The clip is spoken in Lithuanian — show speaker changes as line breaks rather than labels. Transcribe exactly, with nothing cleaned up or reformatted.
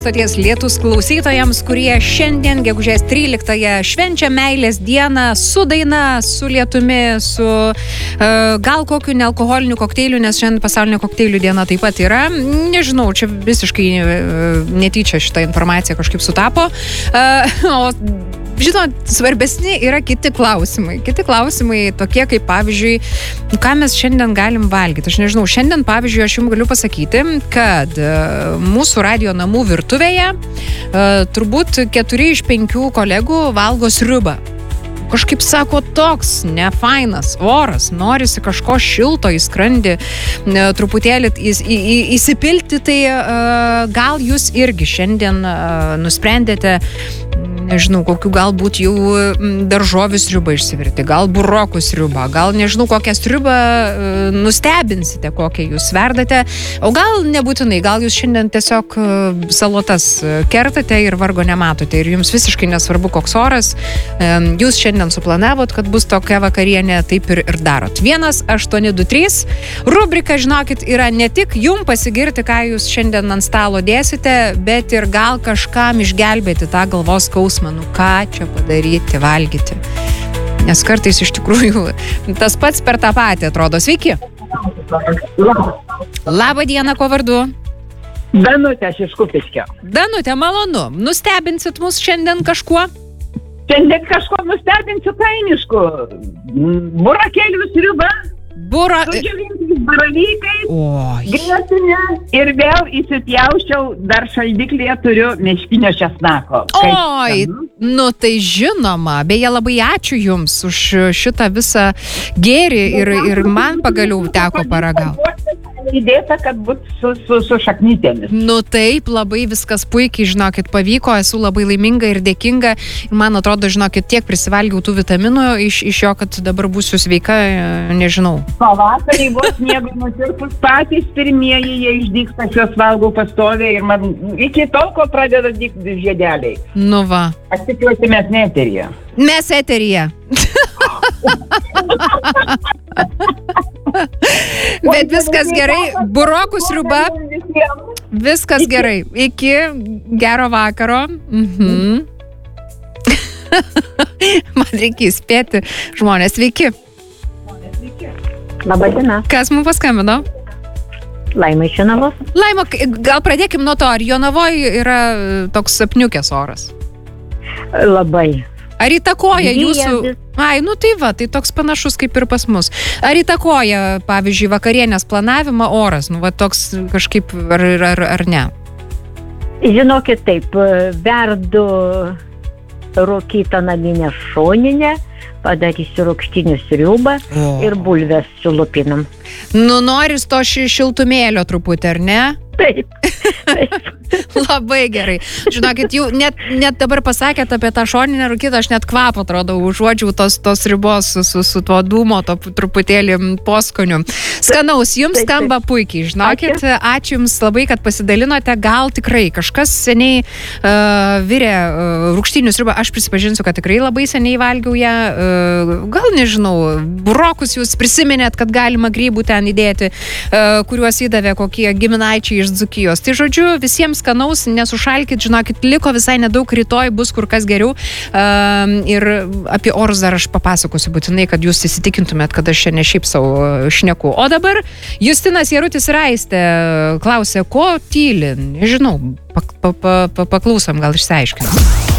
Stoties lietus klausytojams, kurie šiandien, gegužės tryliktąją, švenčia meilės dieną su daina, su lietumi, su uh, gal kokiu nealkoholiniu kokteiliu, nes šiandien pasaulinė kokteilių diena taip pat yra. Nežinau, čia visiškai uh, netyčia šitą informaciją kažkaip sutapo. Uh, o Žinot, svarbesni yra kiti klausimai. Kiti klausimai tokie kaip, pavyzdžiui, ką mes šiandien galim valgyti. Aš nežinau, šiandien, pavyzdžiui, aš jums galiu pasakyti, kad mūsų radio namų virtuvėje turbūt keturi iš penkių kolegų valgo sriubą. Kažkaip sako, toks nefainas oras, norisi kažko šilto į skrandį, truputėlį įs, į, į, įsipilti, tai uh, gal jūs irgi šiandien uh, nusprendėte, nežinau, kokių galbūt jau daržovių sriubą išsivirti, gal burokų sriubą, gal nežinau, kokią sriubą uh, nustebinsite, kokią jūs verdate, o gal nebūtinai, gal jūs šiandien tiesiog uh, salotas kertate ir vargo nematote ir jums visiškai nesvarbu, koks oras, um, jūs šiandien suplanavot, kad bus tokia vakarienė, taip ir, ir darot. vienas aštuoni du trys. Rubrika, žinokit, yra ne tik jum pasigirti, ką jūs šiandien ant stalo dėsite, bet ir gal kažkam išgelbėti tą galvos skausmą. Nu ką čia padaryti, valgyti. Nes kartais iš tikrųjų tas pats per tą patį atrodo. Sveiki. Labą dieną, ko vardu?
Danutė, aš iš Kupiškio.
Danutė, malonu. Nustebinsit mus šiandien kažkuo?
Šiandien kažko nustebinsiu kaimišku. Burakėlių sriuba,
Bura...
su džiovintais baravykais,
Oi.
grietinė ir vėl įsipjausčiau, dar šaldiklyje turiu meškinio česnako.
Oi, nu tai žinoma. Beje, labai ačiū jums už šitą visą gėrį ir, ir man pagaliau teko paragauti.
Įdėta, kad būt su, su, su šaknytėmis.
Nu taip, labai viskas puikiai, žinokit, pavyko, esu labai laiminga ir dėkinga. Ir man atrodo, žinokit, tiek prisivalgiau tų vitaminų iš, iš jo, kad dabar būsiu sveika, nežinau.
Pavasarį vos sniegui nutirpus patys pirmieji jie išdygsta, aš juos valgau pastoviai ir man iki tol, ko pradeda dygti žiedeliai.
Nu va.
Aš tikiuosi, mes ne eteryje.
Mes eteryje. Bet viskas gerai, burokų sriuba, viskas gerai. Iki gero vakaro. Mhm. Man reikia įspėti žmonės. Sveiki.
Labą dieną.
Kas mums paskambino?
Laima iš Jonavos.
Laima, gal pradėkim nuo to, ar Jonavoje yra toks sapniukės oras?
Labai.
Ar įtakoja
Lyja
jūsų...
vis-
Ai, nu tai va, tai toks panašus kaip ir pas mus. Ar įtakoja, pavyzdžiui, vakarienės planavimą oras? Nu va, toks kažkaip, ar, ar, ar ne?
Žinokit taip, verdu rūkytą naminę šoninę, padarysiu rūgštinių sriubą
O.
ir bulves su lupinam.
Nu, noris to ši- šiltumėlio truputį, ar ne?
Taip. Taip.
Labai gerai. Žinokit, jau net, net dabar pasakėt apie tą šoninę rūkytą, aš net kvapą, atrodo, užuodžiau tos, tos ribos su, su, su tuo dūmo, to truputėlį poskoniu. Skanaus, jums
Taip, taip.
skamba puikiai, žinokit. Ačiū. Ačiū jums labai, kad pasidalinote. Gal tikrai kažkas seniai uh, virė uh, rūgštinių sriubą. Aš prisipažinsiu, kad tikrai labai seniai valgiau ją. Uh, gal nežinau, burokus jūs prisiminėt, kad galima grybų ten įdėti, uh, kuriuos įdavė kokie giminaičiai iš Dzūkijos. Tai žodžiu, visiems skanaus, nesušalkit, žinokit, liko visai nedaug, rytoj bus kur kas geriau. Um, ir apie orus dar aš papasakosiu būtinai, kad jūs įsitikintumėt, kad aš čia ne šiaip savo šneku. O dabar Justinas Jarutis Raistė klausė, ko tyli? Nežinau, pak, pa, pa, pa, paklausom, gal išsiaiškinam.